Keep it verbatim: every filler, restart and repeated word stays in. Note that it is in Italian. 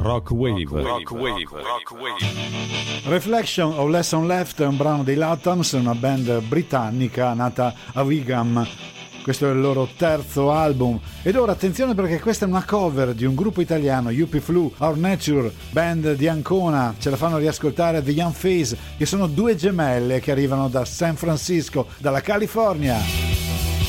Rock Wave. Rock Wave. Rock Wave. Reflection of Lesson Left è un brano dei Latams, una band britannica nata a Wigan. Questo è il loro terzo album. Ed ora attenzione, perché questa è una cover di un gruppo italiano, U P Flu, Our Nature, band di Ancona. Ce la fanno riascoltare The Young Phase, che sono due gemelle che arrivano da San Francisco, dalla California.